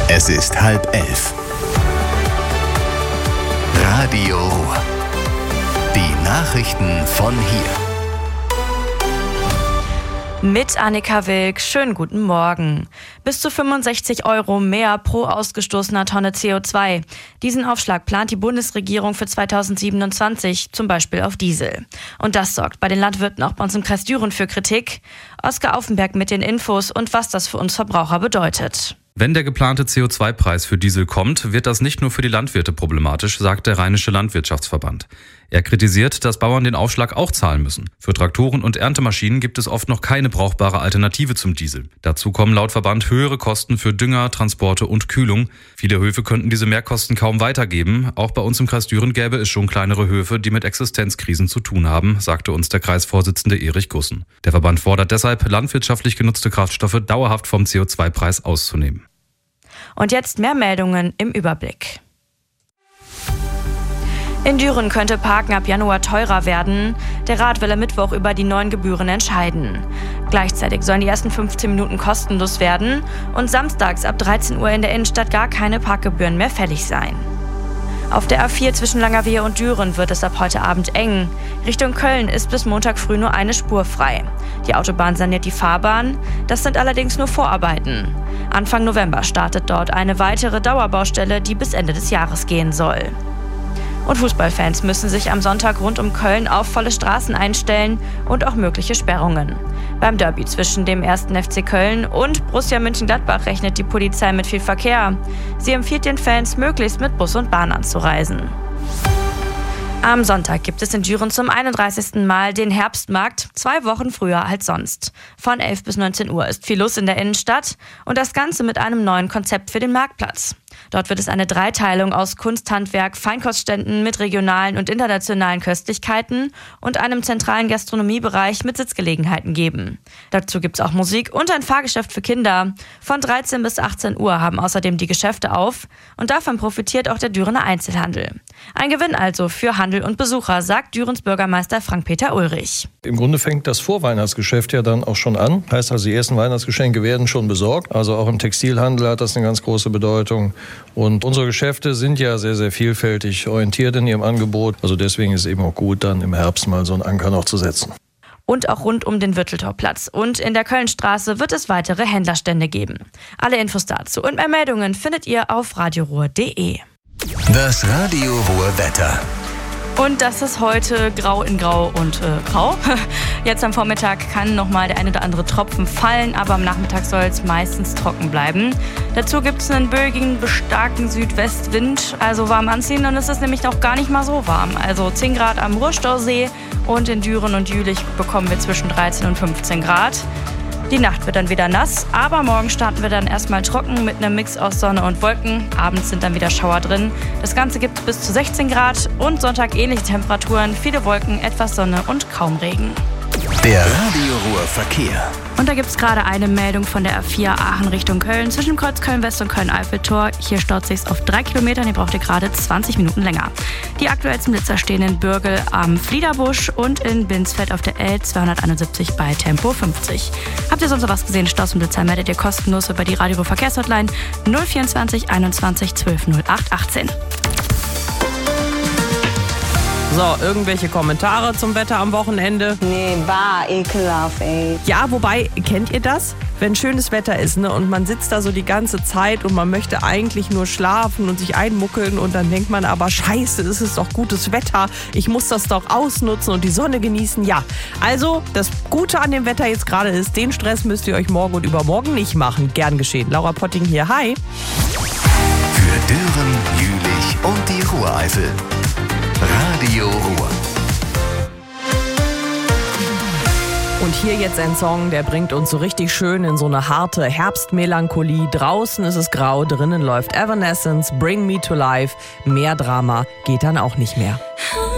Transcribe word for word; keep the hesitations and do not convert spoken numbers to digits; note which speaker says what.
Speaker 1: Es ist halb elf. Radio Ruhr. Die Nachrichten von hier.
Speaker 2: Mit Annika Wilk, schönen guten Morgen. Bis zu fünfundsechzig Euro mehr pro ausgestoßener Tonne C O zwei. Diesen Aufschlag plant die Bundesregierung für zweitausendsiebenundzwanzig, zum Beispiel auf Diesel. Und das sorgt bei den Landwirten auch bei uns im Kreis Düren für Kritik. Oskar Aufenberg mit den Infos und was das für uns Verbraucher bedeutet.
Speaker 3: Wenn der geplante C O zwei Preis für Diesel kommt, wird das nicht nur für die Landwirte problematisch, sagt der Rheinische Landwirtschaftsverband. Er kritisiert, dass Bauern den Aufschlag auch zahlen müssen. Für Traktoren und Erntemaschinen gibt es oft noch keine brauchbare Alternative zum Diesel. Dazu kommen laut Verband höhere Kosten für Dünger, Transporte und Kühlung. Viele Höfe könnten diese Mehrkosten kaum weitergeben. Auch bei uns im Kreis Düren gäbe es schon kleinere Höfe, die mit Existenzkrisen zu tun haben, sagte uns der Kreisvorsitzende Erich Gussen. Der Verband fordert deshalb, landwirtschaftlich genutzte Kraftstoffe dauerhaft vom C O zwei Preis auszunehmen.
Speaker 2: Und jetzt mehr Meldungen im Überblick. In Düren könnte Parken ab Januar teurer werden. Der Rat will am Mittwoch über die neuen Gebühren entscheiden. Gleichzeitig sollen die ersten fünfzehn Minuten kostenlos werden und samstags ab dreizehn Uhr in der Innenstadt gar keine Parkgebühren mehr fällig sein. Auf der A vier zwischen Langerwehe und Düren wird es ab heute Abend eng. Richtung Köln ist bis Montag früh nur eine Spur frei. Die Autobahn saniert die Fahrbahn, das sind allerdings nur Vorarbeiten. Anfang November startet dort eine weitere Dauerbaustelle, die bis Ende des Jahres gehen soll. Und Fußballfans müssen sich am Sonntag rund um Köln auf volle Straßen einstellen und auch mögliche Sperrungen. Beim Derby zwischen dem ersten F C Köln und Borussia Mönchengladbach rechnet die Polizei mit viel Verkehr. Sie empfiehlt den Fans, möglichst mit Bus und Bahn anzureisen. Am Sonntag gibt es in Düren zum einunddreißigsten Mal den Herbstmarkt, zwei Wochen früher als sonst. Von elf bis neunzehn Uhr ist viel los in der Innenstadt und das Ganze mit einem neuen Konzept für den Marktplatz. Dort wird es eine Dreiteilung aus Kunsthandwerk, Feinkostständen mit regionalen und internationalen Köstlichkeiten und einem zentralen Gastronomiebereich mit Sitzgelegenheiten geben. Dazu gibt es auch Musik und ein Fahrgeschäft für Kinder. Von dreizehn bis achtzehn Uhr haben außerdem die Geschäfte auf und davon profitiert auch der Dürener Einzelhandel. Ein Gewinn also für Handel und Besucher, sagt Dürens Bürgermeister Frank-Peter Ulrich.
Speaker 4: Im Grunde fängt das Vorweihnachtsgeschäft ja dann auch schon an. Heißt also, die ersten Weihnachtsgeschenke werden schon besorgt. Also auch im Textilhandel hat das eine ganz große Bedeutung. Und unsere Geschäfte sind ja sehr, sehr vielfältig orientiert in ihrem Angebot. Also deswegen ist es eben auch gut, dann im Herbst mal so einen Anker noch zu setzen.
Speaker 2: Und auch rund um den Würteltorplatz und in der Kölnstraße wird es weitere Händlerstände geben. Alle Infos dazu und mehr Meldungen findet ihr auf radioruhr punkt de.
Speaker 1: Das Radio Ruhr Wetter.
Speaker 2: Und das ist heute grau in grau und äh, grau. Jetzt am Vormittag kann nochmal der ein oder andere Tropfen fallen, aber am Nachmittag soll es meistens trocken bleiben. Dazu gibt es einen böigen, starken Südwestwind, also warm anziehen und es ist nämlich noch gar nicht mal so warm. Also zehn Grad am Ruhrstausee und in Düren und Jülich bekommen wir zwischen dreizehn und fünfzehn Grad. Die Nacht wird dann wieder nass, aber morgen starten wir dann erstmal trocken mit einem Mix aus Sonne und Wolken. Abends sind dann wieder Schauer drin. Das Ganze gibt bis zu sechzehn Grad und Sonntag ähnliche Temperaturen, viele Wolken, etwas Sonne und kaum Regen.
Speaker 1: Der Radio Ruhr Verkehr.
Speaker 2: Und da gibt es gerade eine Meldung von der A vier Aachen Richtung Köln zwischen Kreuz Köln-West und Köln-Eiffeltor. Hier staut sich's auf drei Kilometern, ihr braucht ihr gerade zwanzig Minuten länger. Die aktuellsten Blitzer stehen in Bürgel am Fliederbusch und in Binsfeld auf der L zweihunderteinundsiebzig bei Tempo fünfzig. Habt ihr sonst noch was gesehen? Staus und Blitzer meldet ihr kostenlos über die Radio Ruhr Verkehrshotline null vierundzwanzig einundzwanzig zwölf null acht achtzehn.
Speaker 5: So, irgendwelche Kommentare zum Wetter am Wochenende?
Speaker 6: Nee, war ekelhaft, ey.
Speaker 5: Ja, wobei, kennt ihr das? Wenn schönes Wetter ist, ne, und man sitzt da so die ganze Zeit und man möchte eigentlich nur schlafen und sich einmuckeln und dann denkt man aber, scheiße, es ist doch gutes Wetter, ich muss das doch ausnutzen und die Sonne genießen. Ja, also das Gute an dem Wetter jetzt gerade ist, den Stress müsst ihr euch morgen und übermorgen nicht machen. Gern geschehen. Laura Potting hier, hi.
Speaker 1: Für Düren, Jülich und die Ruhreifel. Radio Ruhr.
Speaker 5: Und hier jetzt ein Song, der bringt uns so richtig schön in so eine harte Herbstmelancholie. Draußen ist es grau, drinnen läuft Evanescence, Bring Me to Life. Mehr Drama geht dann auch nicht mehr.